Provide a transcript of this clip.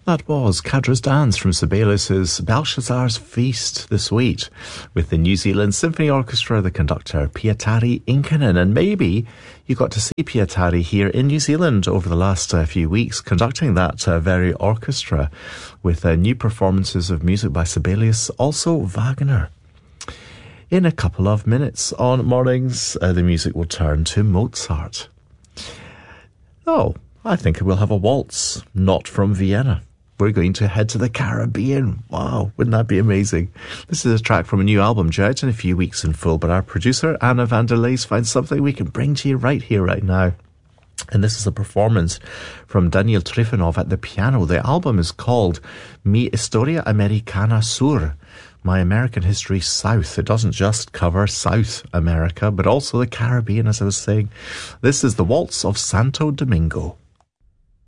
That was Cadra's Dance from Sibelius's Belshazzar's Feast this week with the New Zealand Symphony Orchestra, the conductor Pietari Inkinen. And maybe you got to see Pietari here in New Zealand over the last few weeks, conducting that very orchestra with new performances of music by Sibelius, also Wagner. In a couple of minutes on Mornings, the music will turn to Mozart. Oh, I think we'll have a waltz, not from Vienna. We're going to head to the Caribbean. Wow, wouldn't that be amazing? This is a track from a new album due out in a few weeks in full, but our producer, Anna van der Leys, finds something we can bring to you right here, right now. And this is a performance from Daniel Trifonov at the piano. The album is called Mi Historia Americana Sur, My American History South. It doesn't just cover South America, but also the Caribbean, as I was saying. This is the Waltz of Santo Domingo.